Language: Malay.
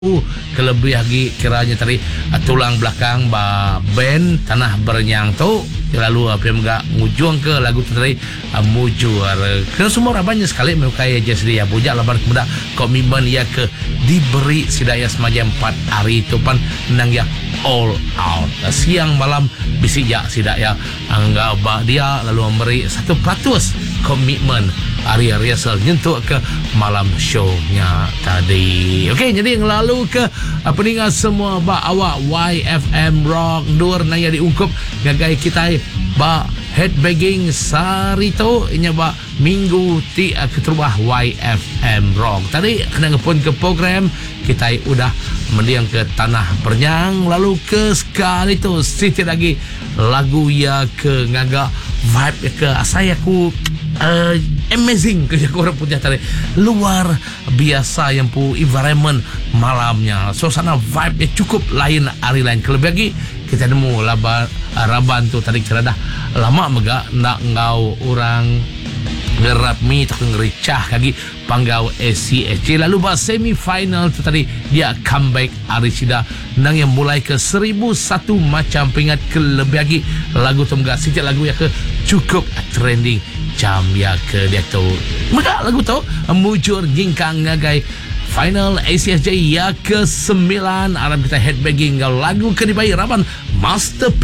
kelebih lagi kiranya tadi tulang belakang band Tanah Bernyang tu lalu apa yang enggak ngujung ke lagu tadi mujur ke semua orang banyak sekali menyukai aja sedia bujak laban kemudian komitmen ya ke diberi sidaya semacam 4 hari itu pan nang ya all out siang malam bisi ya sidaya enggak dia lalu memberi 100% komitmen hari rehearsal nyentuh ke malam show-nya tadi. Okey, jadi yang lalu ke peningat semua awak YFM Rock dur naya diungkup ngagai kita headbanging sarito inya minggu ti keterubah YFM Rock. Tadi kena ngepun ke program kita udah mendiang ke Tanah Bernyang lalu ke sekali tu sedikit lagi lagu ya ke ngaga vibe ke saya ku amazing kerja korang punya tadi luar biasa yang pu environment malamnya suasana vibe cukup lain hari lain kelebih lagi kita nemu raban tu tadi kira dah lama mega nak ngau orang ngerap mi tak ngericah lagi panggau SCSC lalu semi final tu tadi dia comeback Arisida nang yang mulai ke 1001 macam pingat kelebih lagi lagu tu mega sejak lagu ya ke cukup trending jam ya ke dia tu mega lagu tu mujur jingkang ngagai final ACSJ ya ke 9 Arab kita headbanging lagu ke dibayar raban masterpiece